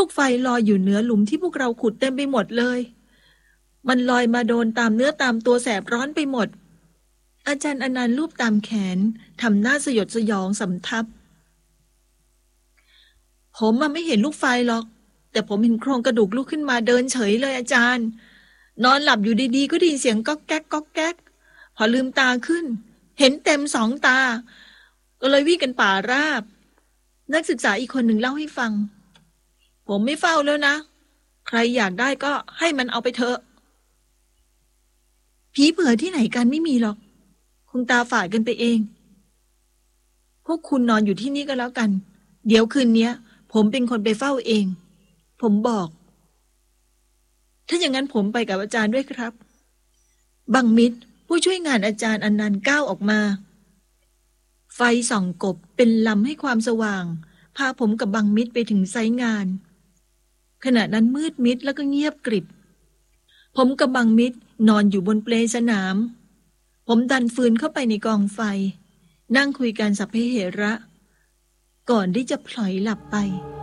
ลูกไฟลอยอยู่เหนือหลุมที่พวกเราขุดเต็มไปหมดเลยมันลอยมาโดนตามเนื้อตามตัวแสบร้อนไปหมดอาจารย์อนันต์ลูบตามแขนทำหน้าสยดสยองสำทับผมไม่เห็นลูกไฟหรอกแต่ผมเห็นโครงกระดูกลุกขึ้นมาเดินเฉยเลยอาจารย์นอนหลับอยู่ดีๆก็ได้ยินเสียงก๊อกแก๊กก๊อกแก๊กพอลืมตาขึ้นเห็นเต็มสองตาก็เลยวิ่งกันป่าราบนักศึกษาอีกคนหนึ่งเล่าให้ฟังผมไม่เฝ้าแล้วนะใครอยากได้ก็ให้มันเอาไปเถอะผีเผื่อที่ไหนกันไม่มีหรอกคงตาฝาดกันไปเองพวกคุณนอนอยู่ที่นี่ก็แล้วกันเดี๋ยวคืนนี้ผมเป็นคนไปเฝ้าเองผมบอกถ้าอย่างนั้นผมไปกับอาจารย์ด้วยครับบังมิตรผู้ช่วยงานอาจารย์อนันต์ก้าวออกมาไฟส่องกบเป็นลำให้ความสว่างพาผมกับบังมิตรไปถึงไซต์งานขณะนั้นมืดมิดแล้วก็เงียบกริบผมกับบังมิตรนอนอยู่บนเปลสนามผมดันฟืนเข้าไปในกองไฟนั่งคุยกันสัพเพเหระก่อนที่จะพลอยหลับไป